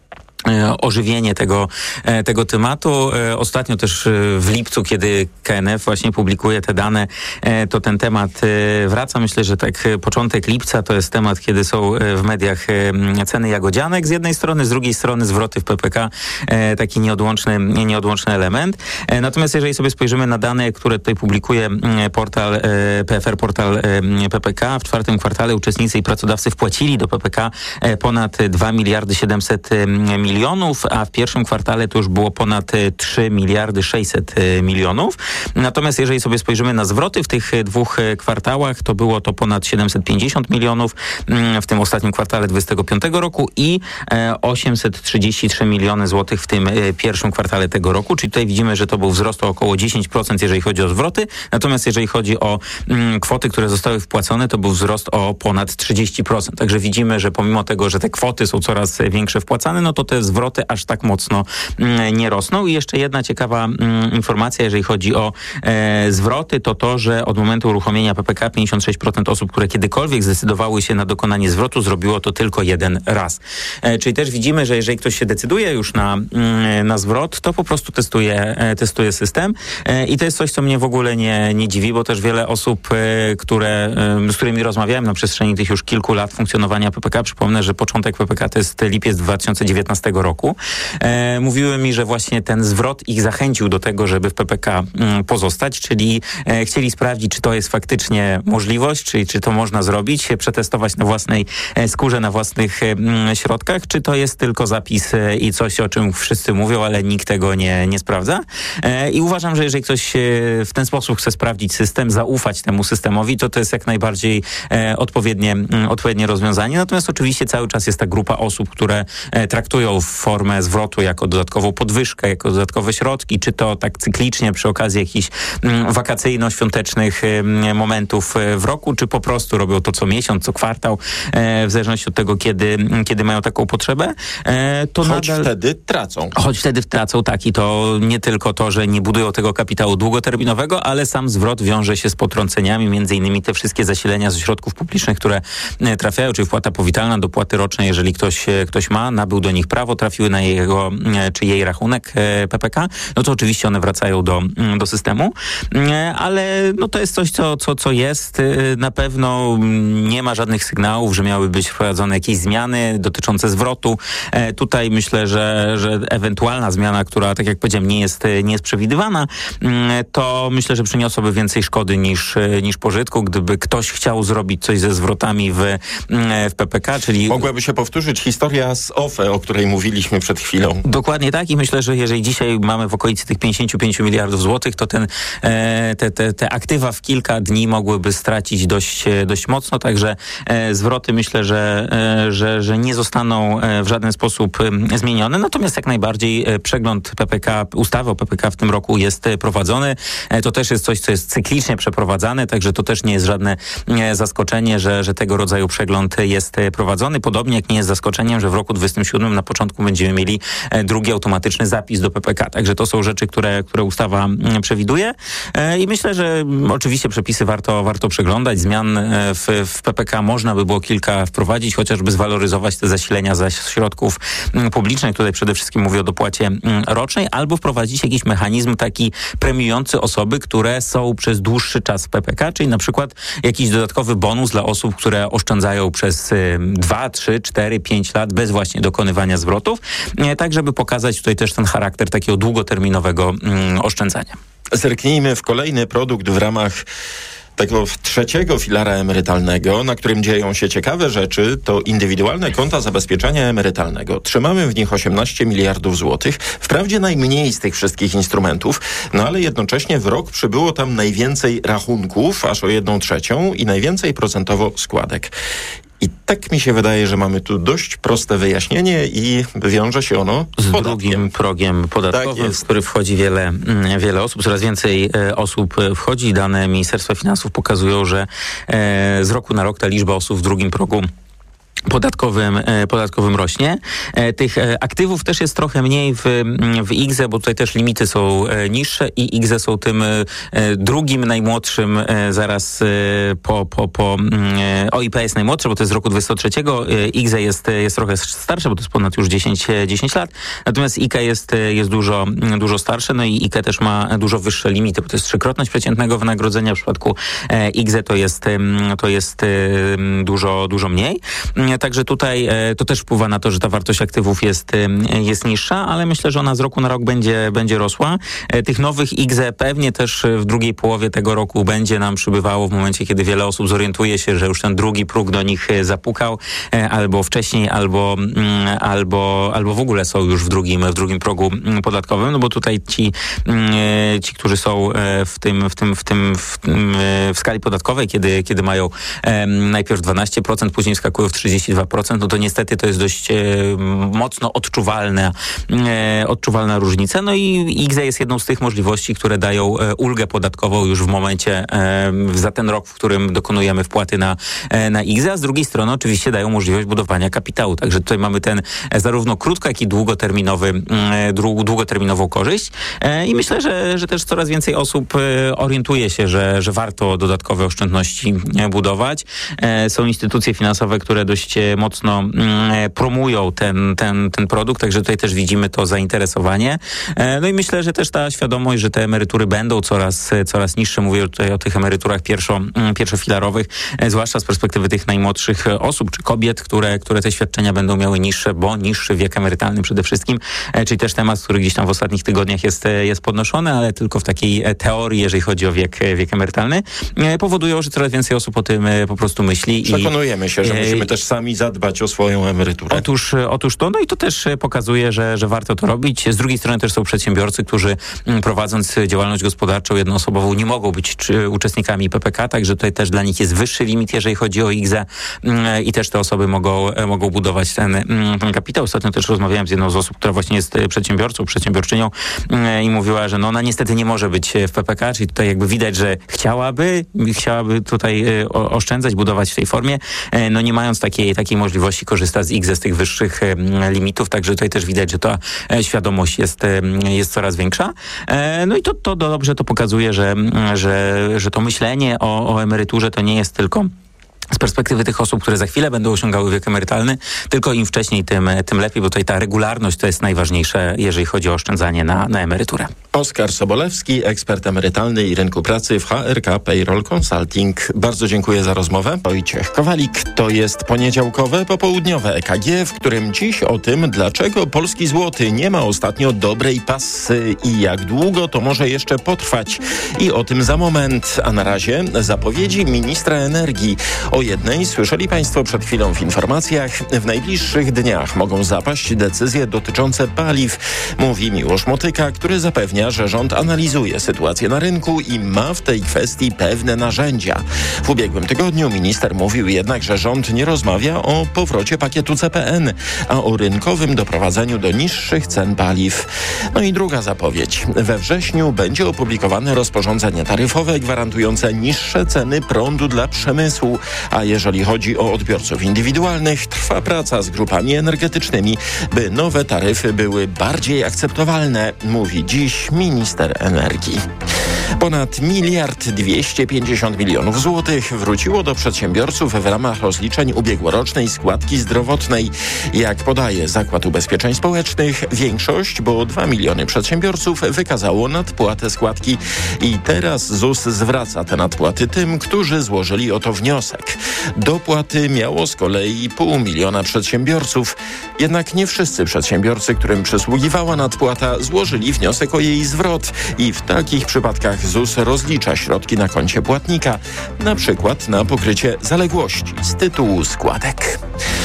ożywienie tego, tego tematu. Ostatnio też w lipcu, kiedy K N F właśnie publikuje te dane, to ten temat wraca. Myślę, że tak początek lipca to jest temat, kiedy są w mediach ceny jagodzianek z jednej strony, z drugiej strony zwroty w P P K, taki nieodłączny, nieodłączny element. Natomiast jeżeli sobie spojrzymy na dane, które tutaj publikuje portal P F R, portal P P K, w czwartym kwartale uczestnicy i pracodawcy wpłacili do P P K ponad dwa miliardy siedemset milionów, a w pierwszym kwartale to już było ponad trzy miliardy sześćset milionów. Natomiast jeżeli sobie spojrzymy na zwroty w tych dwóch kwartałach, to było to ponad siedemset pięćdziesiąt milionów w tym ostatnim kwartale dwudziestego piątego roku i osiemset trzydzieści trzy miliony złotych w tym pierwszym kwartale tego roku, czyli tutaj widzimy, że to był wzrost o około dziesięć procent, jeżeli chodzi o zwroty, natomiast jeżeli chodzi o kwoty, które zostały wpłacone, to był wzrost o ponad trzydzieści procent. Także widzimy, że pomimo tego, że te kwoty są coraz większe wpłacane, no to te zwroty aż tak mocno nie rosną. I jeszcze jedna ciekawa informacja, jeżeli chodzi o e, zwroty, to to, że od momentu uruchomienia P P K pięćdziesiąt sześć procent osób, które kiedykolwiek zdecydowały się na dokonanie zwrotu, zrobiło to tylko jeden raz. E, czyli też widzimy, że jeżeli ktoś się decyduje już na, na zwrot, to po prostu testuje, e, testuje system e, i to jest coś, co mnie w ogóle nie, nie dziwi, bo też wiele osób, e, które, e, z którymi rozmawiałem na przestrzeni tych już kilku lat funkcjonowania P P K, przypomnę, że początek P P K to jest lipiec dwa tysiące dziewiętnastego roku, e, mówiły mi, że właśnie ten zwrot ich zachęcił do tego, żeby w P P K m, pozostać, czyli e, chcieli sprawdzić, czy to jest faktycznie możliwość, czyli czy to można zrobić, przetestować na własnej e, skórze, na własnych e, m, środkach, czy to jest tylko zapis e, i coś, o czym wszyscy mówią, ale nikt tego nie, nie sprawdza. E, I uważam, że jeżeli ktoś e, w ten sposób chce sprawdzić system, zaufać temu systemowi, to to jest jak najbardziej e, odpowiednie, m, odpowiednie rozwiązanie. Natomiast oczywiście cały czas jest ta grupa osób, które e, traktują formę zwrotu jako dodatkową podwyżkę, jako dodatkowe środki, czy to tak cyklicznie przy okazji jakichś mm, wakacyjno-świątecznych mm, momentów w roku, czy po prostu robią to co miesiąc, co kwartał, e, w zależności od tego, kiedy, kiedy mają taką potrzebę. E, to choć nadal, wtedy tracą. Choć wtedy tracą, tak. I to nie tylko to, że nie budują tego kapitału długoterminowego, ale sam zwrot wiąże się z potrąceniami, między innymi te wszystkie zasilenia ze środków publicznych, które trafiają, czyli wpłata powitalna, dopłaty roczne, jeżeli ktoś, ktoś ma, nabył do nich prawo, trafiły na jego czy jej rachunek P P K, no to oczywiście one wracają do, do systemu, ale no to jest coś, co, co, co jest. Na pewno nie ma żadnych sygnałów, że miały być wprowadzone jakieś zmiany dotyczące zwrotu. Tutaj myślę, że, że ewentualna zmiana, która, tak jak powiedziałem, nie jest, nie jest przewidywana, to myślę, że przyniosłoby więcej szkody niż, niż pożytku, gdyby ktoś chciał zrobić coś ze zwrotami w, w P P K, czyli... Mogłaby się powtórzyć historia z O F E, o której mówiliśmy przed chwilą. Dokładnie tak i myślę, że jeżeli dzisiaj mamy w okolicy tych pięćdziesiąt pięć miliardów złotych, to ten, e, te, te, te aktywa w kilka dni mogłyby stracić dość, dość mocno, także e, zwroty myślę, że, e, że, że nie zostaną e, w żaden sposób e, zmienione, natomiast jak najbardziej e, przegląd P P K, ustawy o P P K w tym roku jest e, prowadzony. E, to też jest coś, co jest cyklicznie przeprowadzane, także to też nie jest żadne e, zaskoczenie, że, że tego rodzaju przegląd jest e, prowadzony. Podobnie jak nie jest zaskoczeniem, że w roku dwudziestym siódmym na początku będziemy mieli e, drugi automatyczny zapis do P P K. Także to są rzeczy, które, które ustawa m, przewiduje e, i myślę, że m, oczywiście przepisy warto, warto przeglądać. Zmian e, w, w P P K można by było kilka wprowadzić, chociażby zwaloryzować te zasilenia ze środków m, publicznych. Tutaj przede wszystkim mówię o dopłacie m, rocznej, albo wprowadzić jakiś mechanizm taki premiujący osoby, które są przez dłuższy czas w P P K, czyli na przykład jakiś dodatkowy bonus dla osób, które oszczędzają przez dwa, trzy, cztery, pięć lat bez właśnie dokonywania zwrotów, e, tak żeby pokazać tutaj też ten charakter takiego długoterminowego mm, oszczędzania. Zerknijmy w kolejny produkt w ramach tego trzeciego filara emerytalnego, na którym dzieją się ciekawe rzeczy, to indywidualne konta zabezpieczenia emerytalnego. Trzymamy w nich osiemnaście miliardów złotych. Wprawdzie najmniej z tych wszystkich instrumentów, no ale jednocześnie w rok przybyło tam najwięcej rachunków, aż o jedną trzecią i najwięcej procentowo składek. I tak mi się wydaje, że mamy tu dość proste wyjaśnienie i wiąże się ono z, z drugim progiem podatkowym, tak w który wchodzi wiele, wiele osób. Coraz więcej e, osób wchodzi. Dane Ministerstwa Finansów pokazują, że e, z roku na rok ta liczba osób w drugim progu podatkowym, podatkowym rośnie. Tych aktywów też jest trochę mniej w, w I G Z E, bo tutaj też limity są niższe i I G Z E są tym drugim najmłodszym zaraz po, po, po O I P jest najmłodsze, bo to jest z roku dwudziestego trzeciego. I G Z E jest, jest trochę starsze, bo to jest ponad już dziesięć, dziesięć lat. Natomiast I K E jest, jest dużo, dużo starsze, no i I K E też ma dużo wyższe limity, bo to jest trzykrotność przeciętnego wynagrodzenia. W przypadku I G Z E to jest, to jest dużo, dużo mniej. Także tutaj to też wpływa na to, że ta wartość aktywów jest, jest niższa, ale myślę, że ona z roku na rok będzie, będzie rosła. Tych nowych I G Z E pewnie też w drugiej połowie tego roku będzie nam przybywało w momencie, kiedy wiele osób zorientuje się, że już ten drugi próg do nich zapukał, albo wcześniej, albo, albo, albo w ogóle są już w drugim, w drugim progu podatkowym, no bo tutaj ci, ci którzy są w tym, w tym, w tym, w, tym, w skali podatkowej, kiedy, kiedy mają najpierw dwanaście procent, później skakują w trzydzieści dwa procent, no to niestety to jest dość e, mocno odczuwalne, e, odczuwalna różnica. No i I G Z E jest jedną z tych możliwości, które dają e, ulgę podatkową już w momencie, e, za ten rok, w którym dokonujemy wpłaty na, e, na I G Z E, a z drugiej strony oczywiście dają możliwość budowania kapitału. Także tutaj mamy ten e, zarówno krótko, jak i długoterminowy, e, długoterminową korzyść. E, I myślę, że, że też coraz więcej osób e, orientuje się, że, że warto dodatkowe oszczędności e, budować. E, są instytucje finansowe, które dość mocno mm, promują ten, ten, ten produkt, także tutaj też widzimy to zainteresowanie. E, no i myślę, że też ta świadomość, że te emerytury będą coraz, coraz niższe. Mówię tutaj o tych emeryturach pierwszo, pierwszofilarowych, e, zwłaszcza z perspektywy tych najmłodszych osób, czy kobiet, które, które te świadczenia będą miały niższe, bo niższy wiek emerytalny przede wszystkim, e, czyli też temat, który gdzieś tam w ostatnich tygodniach jest, jest podnoszony, ale tylko w takiej teorii, jeżeli chodzi o wiek, wiek emerytalny, e, powodują, że coraz więcej osób o tym e, po prostu myśli. Przekonujemy się, że musimy też sami zadbać o swoją emeryturę. Otóż, otóż to, no i to też pokazuje, że, że warto to robić. Z drugiej strony też są przedsiębiorcy, którzy prowadząc działalność gospodarczą jednoosobową nie mogą być czy, uczestnikami P P K, także tutaj też dla nich jest wyższy limit, jeżeli chodzi o I G Z E i też te osoby mogą, mogą budować ten, ten kapitał. Ostatnio też rozmawiałem z jedną z osób, która właśnie jest przedsiębiorcą, przedsiębiorczynią i mówiła, że no ona niestety nie może być w P P K, czyli tutaj jakby widać, że chciałaby, chciałaby tutaj oszczędzać, budować w tej formie, no nie mając takiej, takiej możliwości korzysta z I G Z E, z tych wyższych limitów, także tutaj też widać, że ta świadomość jest, jest coraz większa. No i to, to dobrze to pokazuje, że, że, że to myślenie o, o emeryturze to nie jest tylko z perspektywy tych osób, które za chwilę będą osiągały wiek emerytalny, tylko im wcześniej, tym, tym lepiej, bo tutaj ta regularność to jest najważniejsze, jeżeli chodzi o oszczędzanie na, na emeryturę. Oskar Sobolewski, ekspert emerytalny i rynku pracy w H R K Payroll Consulting. Bardzo dziękuję za rozmowę. Wojciech Kowalik, to jest poniedziałkowe, popołudniowe E K G, w którym dziś o tym, dlaczego polski złoty nie ma ostatnio dobrej pasy i jak długo to może jeszcze potrwać. I o tym za moment, a na razie zapowiedzi ministra energii. O jednej słyszeli Państwo przed chwilą w informacjach. W najbliższych dniach mogą zapaść decyzje dotyczące paliw, mówi Miłosz Motyka, który zapewnia, że rząd analizuje sytuację na rynku i ma w tej kwestii pewne narzędzia. W ubiegłym tygodniu minister mówił jednak, że rząd nie rozmawia o powrocie pakietu C P N, a o rynkowym doprowadzeniu do niższych cen paliw. No i druga zapowiedź. We wrześniu będzie opublikowane rozporządzenie taryfowe gwarantujące niższe ceny prądu dla przemysłu. A jeżeli chodzi o odbiorców indywidualnych, trwa praca z grupami energetycznymi, by nowe taryfy były bardziej akceptowalne, mówi dziś minister energii. Ponad miliard dwieście pięćdziesiąt milionów złotych wróciło do przedsiębiorców w ramach rozliczeń ubiegłorocznej składki zdrowotnej. Jak podaje Zakład Ubezpieczeń Społecznych, większość, bo dwa miliony przedsiębiorców wykazało nadpłatę składki i teraz Z U S zwraca te nadpłaty tym, którzy złożyli o to wniosek. Dopłaty miało z kolei pół miliona przedsiębiorców. Jednak nie wszyscy przedsiębiorcy, którym przysługiwała nadpłata, złożyli wniosek o jej zwrot i w takich przypadkach Z U S rozlicza środki na koncie płatnika, na przykład na pokrycie zaległości z tytułu składek.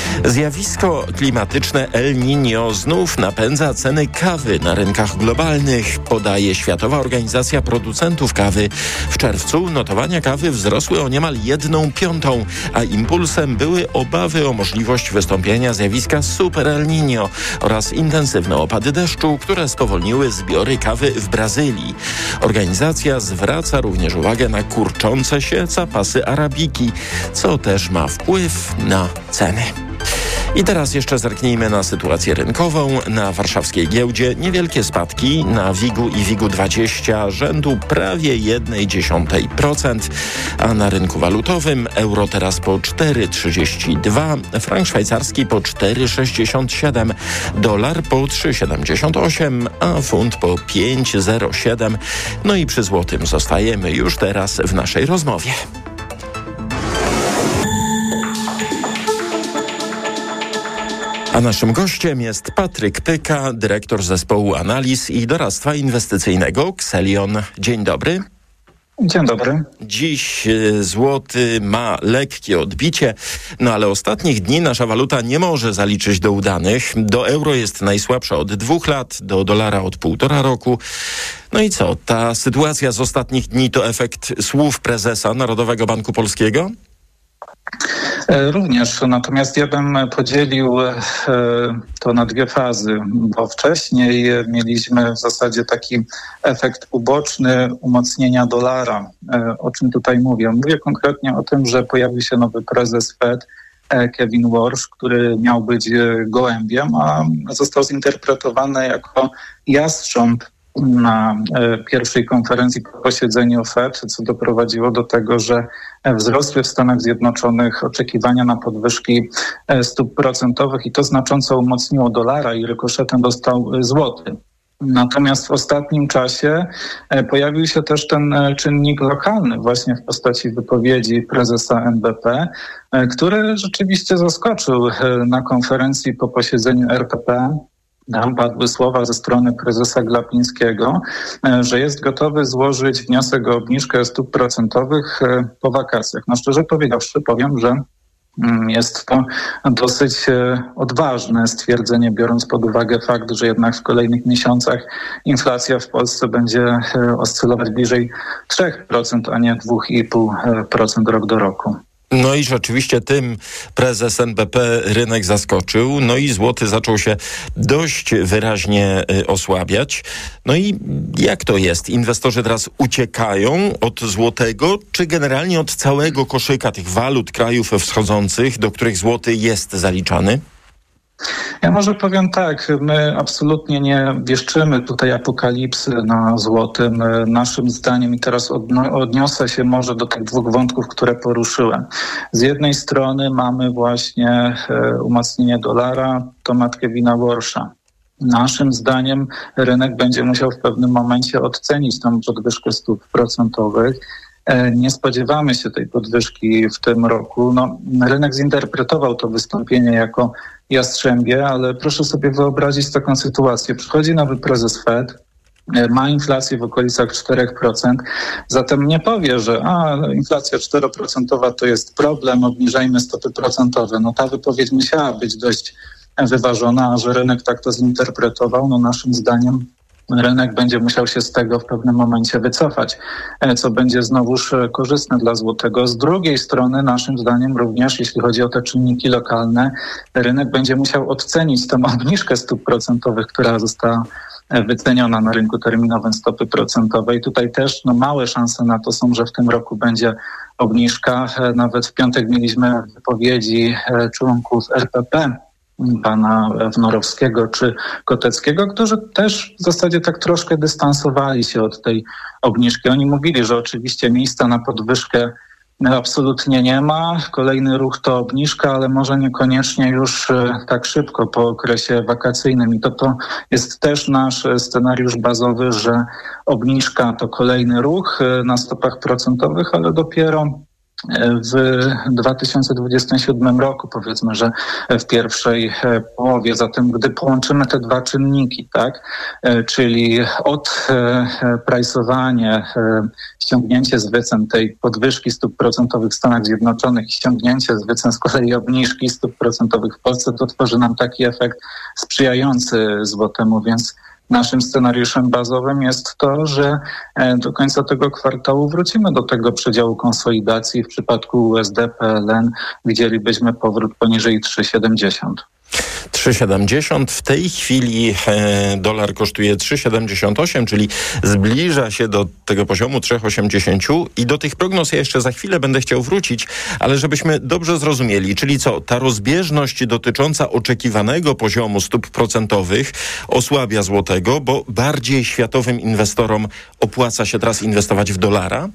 Zjawisko klimatyczne El Niño znów napędza ceny kawy na rynkach globalnych, podaje Światowa Organizacja Producentów Kawy. W czerwcu notowania kawy wzrosły o niemal jedną piątą, a impulsem były obawy o możliwość wystąpienia zjawiska Super El Niño oraz intensywne opady deszczu, które spowolniły zbiory kawy w Brazylii. Organizacja zwraca również uwagę na kurczące się zapasy arabiki, co też ma wpływ na ceny. I teraz jeszcze zerknijmy na sytuację rynkową. Na warszawskiej giełdzie niewielkie spadki. Na WIG-u i WIG-u dwadzieścia rzędu prawie jedna dziesiąta procent, a na rynku walutowym euro teraz po cztery trzydzieści dwa, frank szwajcarski po cztery sześćdziesiąt siedem, dolar po trzy siedemdziesiąt osiem, a funt po pięć zero siedem. No i przy złotym zostajemy już teraz w naszej rozmowie. A naszym gościem jest Patryk Pyka, dyrektor zespołu analiz i doradztwa inwestycyjnego Xelion. Dzień dobry. Dzień dobry. Dziś złoty ma lekkie odbicie, no ale ostatnich dni nasza waluta nie może zaliczyć do udanych. Do euro jest najsłabsza od dwóch lat, do dolara od półtora roku. No i co, ta sytuacja z ostatnich dni to efekt słów prezesa Narodowego Banku Polskiego? Również, natomiast ja bym podzielił to na dwie fazy, bo wcześniej mieliśmy w zasadzie taki efekt uboczny umocnienia dolara. O czym tutaj mówię? Mówię konkretnie o tym, że pojawił się nowy prezes Fed, Kevin Warsh, który miał być gołębiem, a został zinterpretowany jako jastrząb na pierwszej konferencji po posiedzeniu Fed, co doprowadziło do tego, że wzrosły w Stanach Zjednoczonych oczekiwania na podwyżki stóp procentowych i to znacząco umocniło dolara i rykoszetem dostał złoty. Natomiast w ostatnim czasie pojawił się też ten czynnik lokalny właśnie w postaci wypowiedzi prezesa N B P, który rzeczywiście zaskoczył na konferencji po posiedzeniu R P P. Tam padły słowa ze strony prezesa Glapińskiego, że jest gotowy złożyć wniosek o obniżkę stóp procentowych po wakacjach. No szczerze powiedziawszy, powiem, że jest to dosyć odważne stwierdzenie, biorąc pod uwagę fakt, że jednak w kolejnych miesiącach inflacja w Polsce będzie oscylować bliżej trzy procent, a nie dwa i pół procent rok do roku. No i rzeczywiście tym prezes N B P rynek zaskoczył, no i złoty zaczął się dość wyraźnie osłabiać. No i jak to jest? Inwestorzy teraz uciekają od złotego, czy generalnie od całego koszyka tych walut krajów wschodzących, do których złoty jest zaliczany? Ja może powiem tak, my absolutnie nie wieszczymy tutaj apokalipsy na złotym. Naszym zdaniem, i teraz odniosę się może do tych dwóch wątków, które poruszyłem. Z jednej strony mamy właśnie umocnienie dolara, temat Kevina Warsha. Naszym zdaniem rynek będzie musiał w pewnym momencie odcenić tą podwyżkę stóp procentowych. Nie spodziewamy się tej podwyżki w tym roku. No, rynek zinterpretował to wystąpienie jako jastrzębie, ale proszę sobie wyobrazić taką sytuację. Przychodzi nowy prezes Fed, ma inflację w okolicach cztery procent, zatem nie powie, że a, inflacja cztery procent to jest problem, obniżajmy stopy procentowe. No ta wypowiedź musiała być dość wyważona, a że rynek tak to zinterpretował, no naszym zdaniem rynek będzie musiał się z tego w pewnym momencie wycofać, co będzie znowuż korzystne dla złotego. Z drugiej strony, naszym zdaniem również, jeśli chodzi o te czynniki lokalne, rynek będzie musiał odcenić tę obniżkę stóp procentowych, która została wyceniona na rynku terminowym stopy procentowej. Tutaj też no, małe szanse na to są, że w tym roku będzie obniżka. Nawet w piątek mieliśmy wypowiedzi członków R P P, pana Wnorowskiego czy Koteckiego, którzy też w zasadzie tak troszkę dystansowali się od tej obniżki. Oni mówili, że oczywiście miejsca na podwyżkę absolutnie nie ma. Kolejny ruch to obniżka, ale może niekoniecznie już tak szybko po okresie wakacyjnym. I to, to jest też nasz scenariusz bazowy, że obniżka to kolejny ruch na stopach procentowych, ale dopiero w dwa tysiące dwudziestym siódmym roku, powiedzmy, że w pierwszej połowie. Zatem gdy połączymy te dwa czynniki, tak, czyli odprajsowanie, ściągnięcie z wycen tej podwyżki stóp procentowych w Stanach Zjednoczonych i ściągnięcie z wycen z kolei obniżki stóp procentowych w Polsce, to tworzy nam taki efekt sprzyjający złotemu, więc naszym scenariuszem bazowym jest to, że do końca tego kwartału wrócimy do tego przedziału konsolidacji. W przypadku U S D, P L N widzielibyśmy powrót poniżej trzy siedemdziesiąt. trzy siedemdziesiąt. W tej chwili e, dolar kosztuje trzy siedemdziesiąt osiem, czyli zbliża się do tego poziomu trzy osiemdziesiąt i do tych prognoz ja jeszcze za chwilę będę chciał wrócić, ale żebyśmy dobrze zrozumieli, czyli co, ta rozbieżność dotycząca oczekiwanego poziomu stóp procentowych osłabia złotego, bo bardziej światowym inwestorom opłaca się teraz inwestować w dolara?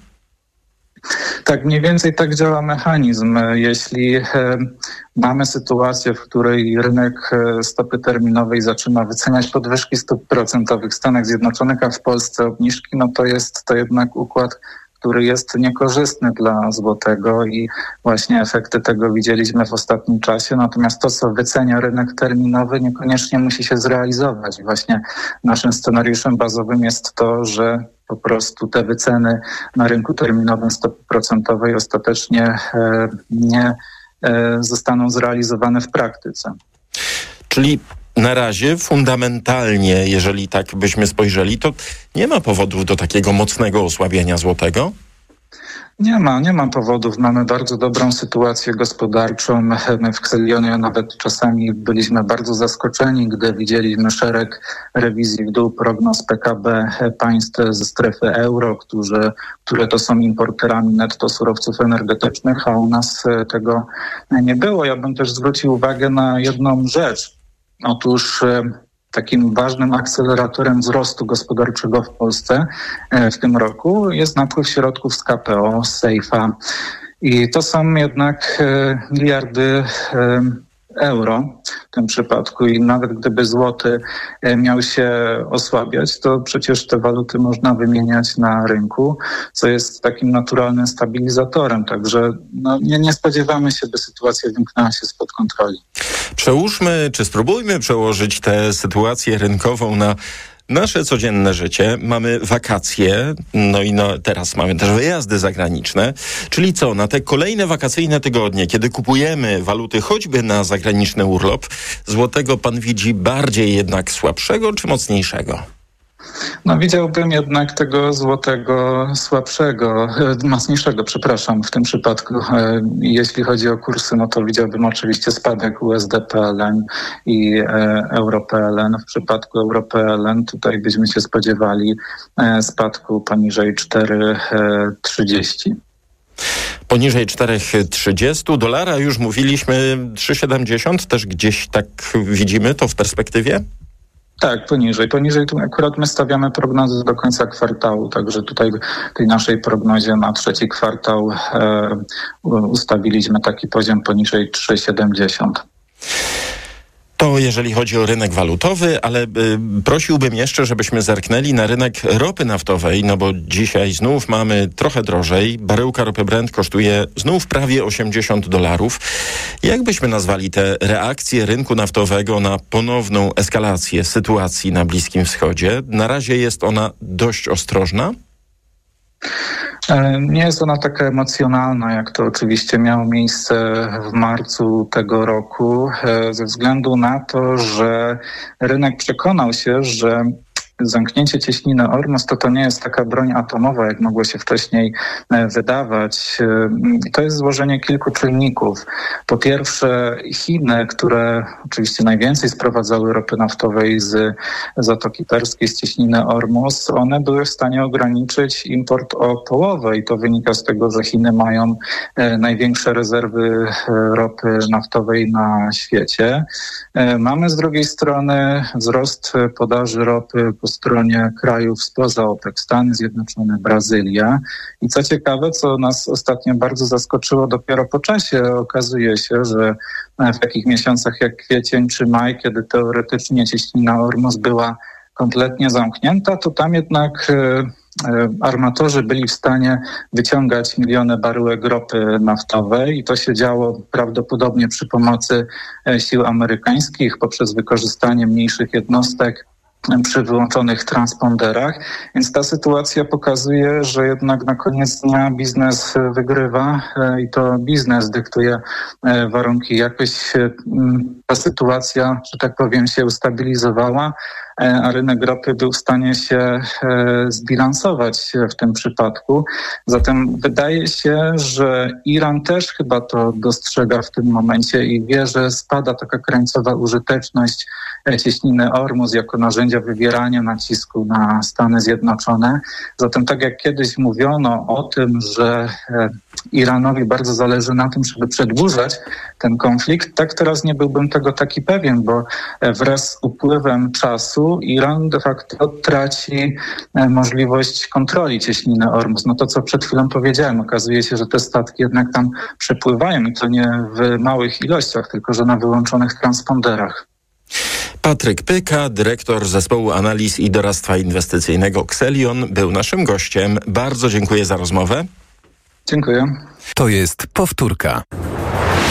Tak, mniej więcej tak działa mechanizm. Jeśli e, mamy sytuację, w której rynek e, stopy terminowej zaczyna wyceniać podwyżki stóp procentowych w Stanach Zjednoczonych, a w Polsce obniżki, no to jest to jednak układ, który jest niekorzystny dla złotego i właśnie efekty tego widzieliśmy w ostatnim czasie. Natomiast to, co wycenia rynek terminowy, niekoniecznie musi się zrealizować. Właśnie naszym scenariuszem bazowym jest to, że po prostu te wyceny na rynku terminowym stopy procentowej ostatecznie e, nie e, zostaną zrealizowane w praktyce. Czyli na razie fundamentalnie, jeżeli tak byśmy spojrzeli, to nie ma powodów do takiego mocnego osłabienia złotego? Nie ma, nie ma powodów. Mamy bardzo dobrą sytuację gospodarczą. My w Xelionie nawet czasami byliśmy bardzo zaskoczeni, gdy widzieliśmy szereg rewizji w dół prognoz P K B państw ze strefy euro, którzy, które to są importerami netto surowców energetycznych, a u nas tego nie było. Ja bym też zwrócił uwagę na jedną rzecz. Otóż takim ważnym akceleratorem wzrostu gospodarczego w Polsce w tym roku jest napływ środków z K P O, z Sejfa. I to są jednak miliardy euro w tym przypadku i nawet gdyby złoty miał się osłabiać, to przecież te waluty można wymieniać na rynku, co jest takim naturalnym stabilizatorem. Także no, nie, nie spodziewamy się, by sytuacja wymknęła się spod kontroli. Przełóżmy, czy spróbujmy przełożyć tę sytuację rynkową na nasze codzienne życie. Mamy wakacje, no i no, teraz mamy też wyjazdy zagraniczne. Czyli co, na te kolejne wakacyjne tygodnie, kiedy kupujemy waluty choćby na zagraniczny urlop, złotego pan widzi bardziej jednak słabszego czy mocniejszego? No widziałbym jednak tego złotego słabszego, mocniejszego, przepraszam, w tym przypadku. Jeśli chodzi o kursy, no to widziałbym oczywiście spadek U S D P L N i Euro P L N. W przypadku Euro P L N tutaj byśmy się spodziewali spadku poniżej cztery trzydzieści. Poniżej cztery trzydzieści. Dolara już mówiliśmy trzy siedemdziesiąt. Też gdzieś tak widzimy to w perspektywie? Tak, poniżej. Poniżej tu akurat my stawiamy prognozy do końca kwartału, także tutaj w tej naszej prognozie na trzeci kwartał e, ustawiliśmy taki poziom poniżej trzy siedemdziesiąt. To jeżeli chodzi o rynek walutowy, ale y, prosiłbym jeszcze, żebyśmy zerknęli na rynek ropy naftowej, no bo dzisiaj znów mamy trochę drożej. Baryłka ropy Brent kosztuje znów prawie osiemdziesiąt dolarów. Jak byśmy nazwali te reakcje rynku naftowego na ponowną eskalację sytuacji na Bliskim Wschodzie? Na razie jest ona dość ostrożna. Nie jest ona taka emocjonalna, jak to oczywiście miało miejsce w marcu tego roku, ze względu na to, że rynek przekonał się, że zamknięcie cieśniny Ormus to to nie jest taka broń atomowa, jak mogło się wcześniej wydawać. To jest złożenie kilku czynników. Po pierwsze Chiny, które oczywiście najwięcej sprowadzały ropy naftowej z Zatoki Perskiej, z cieśniny Ormus, one były w stanie ograniczyć import o połowę i to wynika z tego, że Chiny mają największe rezerwy ropy naftowej na świecie. Mamy z drugiej strony wzrost podaży ropy po stronie krajów spoza OPEC, Stany Zjednoczone, Brazylia. I co ciekawe, co nas ostatnio bardzo zaskoczyło, dopiero po czasie okazuje się, że w takich miesiącach jak kwiecień czy maj, kiedy teoretycznie cieśnina Ormus była kompletnie zamknięta, to tam jednak armatorzy byli w stanie wyciągać miliony baryłek ropy naftowej i to się działo prawdopodobnie przy pomocy sił amerykańskich poprzez wykorzystanie mniejszych jednostek przy wyłączonych transponderach, więc ta sytuacja pokazuje, że jednak na koniec dnia biznes wygrywa i to biznes dyktuje warunki. Jakoś ta sytuacja, że tak powiem, się ustabilizowała, a rynek ropy był w stanie się zbilansować w tym przypadku. Zatem wydaje się, że Iran też chyba to dostrzega w tym momencie i wie, że spada taka krańcowa użyteczność cieśniny Ormus jako narzędzia wywierania nacisku na Stany Zjednoczone. Zatem tak jak kiedyś mówiono o tym, że Iranowi bardzo zależy na tym, żeby przedłużać ten konflikt, tak teraz nie byłbym tego taki pewien, bo wraz z upływem czasu Iran de facto traci możliwość kontroli cieśniny Ormus. No to, co przed chwilą powiedziałem, okazuje się, że te statki jednak tam przepływają i to nie w małych ilościach, tylko że na wyłączonych transponderach. Patryk Pyka, dyrektor Zespołu Analiz i Doradztwa Inwestycyjnego Xelion, był naszym gościem. Bardzo dziękuję za rozmowę. Dziękuję. To jest powtórka.